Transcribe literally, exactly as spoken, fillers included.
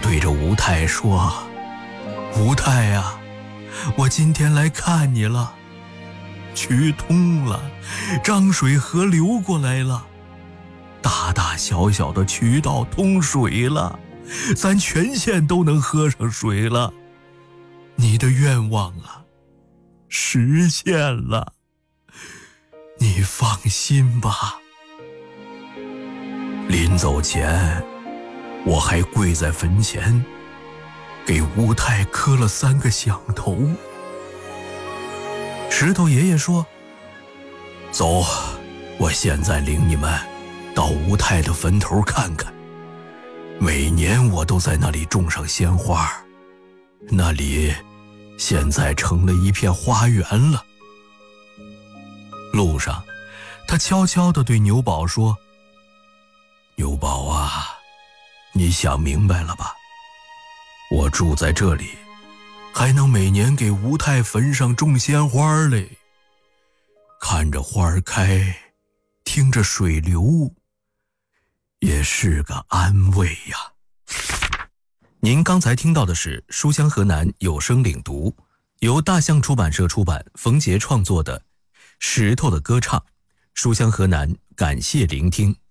对着吴太说：吴太啊，我今天来看你了，渠通了，漳水河流过来了，大大小小的渠道通水了，咱全县都能喝上水了，你的愿望啊实现了，你放心吧。临走前，我还跪在坟前给吴太磕了三个响头。石头爷爷说：走，我现在领你们到吴太的坟头看看，每年我都在那里种上鲜花，那里现在成了一片花园了。路上，他悄悄地对牛宝说：牛宝啊，你想明白了吧？我住在这里，还能每年给吴太坟上种鲜花嘞，看着花开，听着水流，也是个安慰呀。您刚才听到的是书香河南有声领读，由大象出版社出版，冯杰创作的《石头的歌唱》。书香河南感谢聆听。